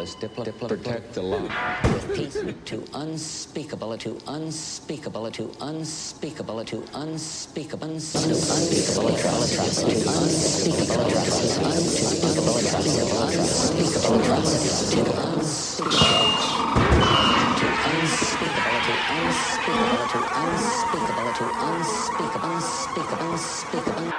diplomatist, protect the line. With peace to unspeakable, to unspeakable, to unspeakable, to unspeakable, unspeakable atrocity, to unspeakable atrocity, unspeakable atrocity, unspeakable atrocity, to unspeakable, to unspeakable, to unspeakable, to unspeakable, to unspeakable, unspeakable, unspeakable.